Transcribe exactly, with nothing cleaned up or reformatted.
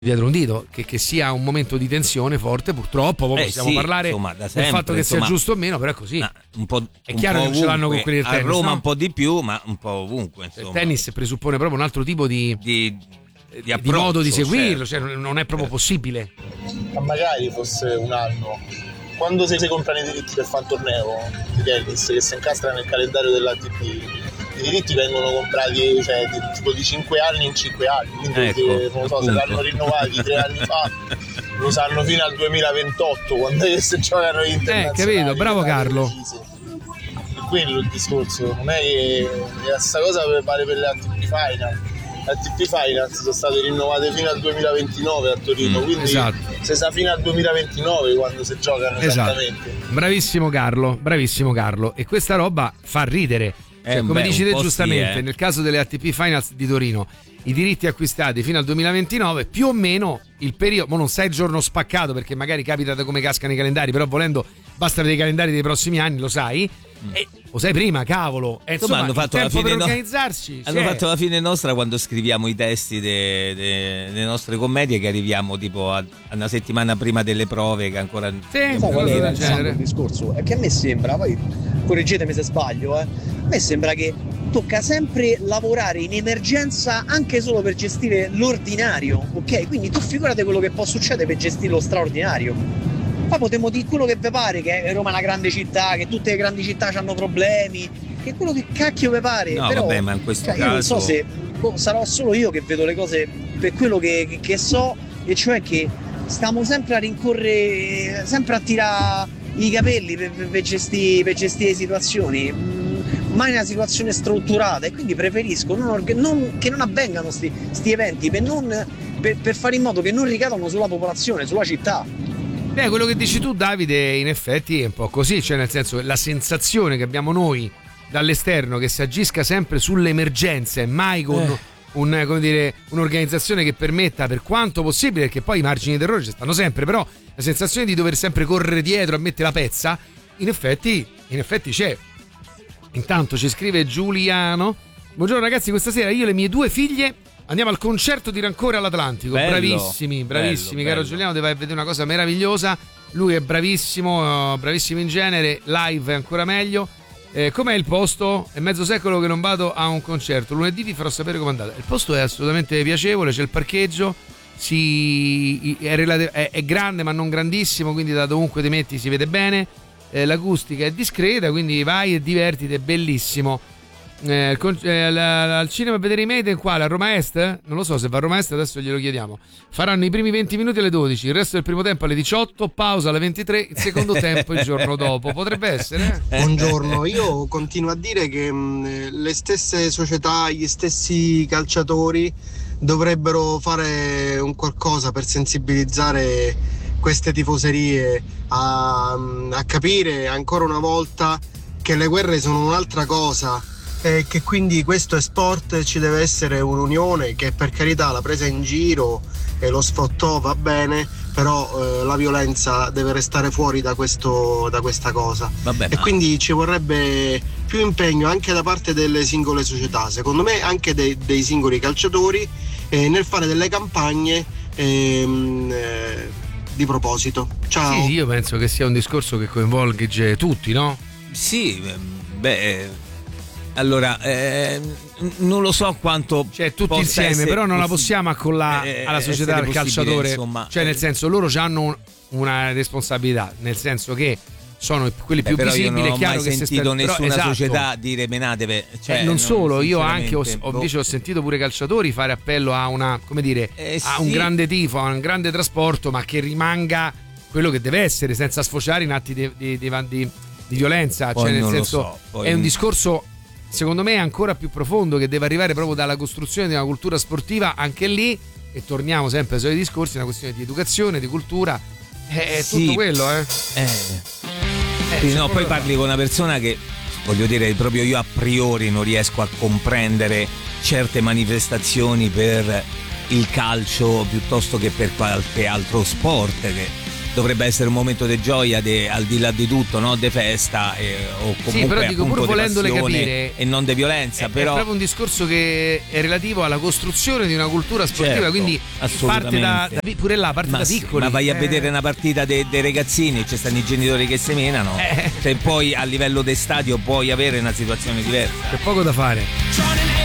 dietro un dito, che, che sia un momento di tensione forte, purtroppo poi Eh, possiamo sì, parlare insomma, da del sempre, fatto che insomma, sia giusto o meno, però è così. Un po', è un chiaro po' che non ce l'hanno ovunque. con quelli del tennis, a Roma no? un po' di più, ma un po' ovunque, insomma. Il tennis presuppone proprio un altro tipo di, di, di, di approccio, modo di seguirlo, certo. cioè non è proprio possibile. Ma magari fosse un anno, quando si, si comprano i diritti per fare un torneo di tennis che si incastra nel calendario dell'A T P, i diritti vengono comprati, cioè, di, tipo di cinque anni in cinque anni, quindi Ecco, se, non so, se l'hanno rinnovati tre anni fa, lo sanno fino al duemilaventotto, quando si giocano gli internazionali. Eh, capito, bravo Carlo. Precise. È quello il discorso, non è che la stessa cosa vale per le A T P Final. A T P Finals sono state rinnovate fino al duemilaventinove a Torino, mm, quindi esatto. si sa fino al duemilaventinove quando si giocano, esatto. Esattamente. Bravissimo Carlo, bravissimo Carlo. E questa roba fa ridere, cioè, eh, come beh, dici te giustamente, sì, eh. nel caso delle A T P Finals di Torino, i diritti acquistati fino al duemilaventinove, più o meno il periodo, ma non sai il giorno spaccato perché magari capita da come cascano i calendari, però volendo basta vedere i calendari dei prossimi anni, lo sai. Mm. E lo sai prima, cavolo. E insomma, hanno fatto il la tempo fine per no... organizzarsi. Hanno sì. fatto la fine nostra quando scriviamo i testi delle de... de nostre commedie, che arriviamo tipo a... a una settimana prima delle prove, che ancora sì, sai qual era il discorso? È che a me sembra, poi correggetemi se sbaglio, eh, a me sembra che tocca sempre lavorare in emergenza anche solo per gestire l'ordinario, ok? Quindi tu figurate quello che può succedere per gestire lo straordinario. Poi potremmo dire quello che vi pare, che Roma è una grande città, che tutte le grandi città hanno problemi, che quello che cacchio vi pare. No, però, vabbè, ma in questo cioè, caso io non so se boh, sarò solo io che vedo le cose per quello che, che, che so, e cioè che stiamo sempre a rincorrere, sempre a tirare i capelli per, per, per gestire per gestire le situazioni, mm, mai una situazione strutturata, e quindi preferisco non orga- non, che non avvengano questi eventi per, non, per, per fare in modo che non ricadano sulla popolazione, sulla città. Beh, quello che dici tu, Davide, in effetti è un po' così, cioè nel senso che la sensazione che abbiamo noi dall'esterno che si agisca sempre sulle emergenze, mai con eh. un, come dire, un'organizzazione che permetta, per quanto possibile, perché poi i margini d'errore ci stanno sempre, però la sensazione di dover sempre correre dietro a mettere la pezza, in effetti, in effetti c'è. Intanto ci scrive Giuliano: buongiorno ragazzi, questa sera io e le mie due figlie andiamo al concerto di Rancore all'Atlantico. Bello, bravissimi, bravissimi, bello, caro bello. Giuliano, deve vedere una cosa meravigliosa. Lui è bravissimo, bravissimo in genere, live è ancora meglio. Eh, com'è il posto? È mezzo secolo che non vado a un concerto. Lunedì vi farò sapere com'è andata. Il posto è assolutamente piacevole, c'è il parcheggio, si, è, relati- è, è grande ma non grandissimo, quindi da dovunque ti metti si vede bene. Eh, l'acustica è discreta, quindi vai e divertiti, è bellissimo. Eh, con, eh, la, al cinema a vedere i Maiden, quale? A Roma Est? Non lo so se va a Roma Est, adesso glielo chiediamo. Faranno i primi venti minuti alle dodici, il resto del primo tempo alle diciotto, pausa alle ventitré, il secondo tempo il giorno dopo. Potrebbe essere? Eh? Buongiorno, io continuo a dire che mh, le stesse società, gli stessi calciatori dovrebbero fare un qualcosa per sensibilizzare queste tifoserie a, a capire ancora una volta che le guerre sono un'altra cosa, e che quindi questo è sport, ci deve essere un'unione, che per carità la presa in giro e lo sfottò va bene, però eh, la violenza deve restare fuori da, questo, da questa cosa. Vabbè, e ma... quindi ci vorrebbe più impegno anche da parte delle singole società, secondo me anche dei, dei singoli calciatori, eh, nel fare delle campagne ehm, eh, di proposito. Ciao. Sì, sì, io penso che sia un discorso che coinvolge tutti, no? Sì, beh... Allora, eh, non lo so quanto, cioè tutti insieme, però non la possiamo accollare eh, alla società del calciatore, insomma, cioè nel senso loro hanno un, una responsabilità, nel senso che sono quelli Beh, più visibili. È chiaro che non ho mai sentito sta... nessuna però, esatto. società dire menate, cioè, eh, non, non solo, io anche ho, ho, boh. invece ho sentito pure calciatori fare appello a una, come dire, eh, a sì. un grande tifo, a un grande trasporto, ma che rimanga quello che deve essere, senza sfociare in atti di, di, di, di, di violenza, Poi cioè nel non senso lo so, poi... è un discorso secondo me ancora più profondo, che deve arrivare proprio dalla costruzione di una cultura sportiva. Anche lì, e torniamo sempre ai suoi discorsi, è una questione di educazione, di cultura, è, è sì. tutto quello, eh, eh. eh sì, no, poi parli con una persona che, voglio dire, proprio io a priori non riesco a comprendere certe manifestazioni per il calcio piuttosto che per qualche altro sport, che dovrebbe essere un momento di gioia de, al di là di tutto, no? De festa eh, o comunque sì, però dico, pur volendole capire, e non di violenza, è, però è proprio un discorso che è relativo alla costruzione di una cultura sportiva, certo, quindi parte da, da pure là, parte ma da sì, piccoli. ma vai a eh. vedere una partita dei de ragazzini, ci stanno i genitori che semenano, eh. se poi a livello di stadio puoi avere una situazione diversa. C'è poco da fare.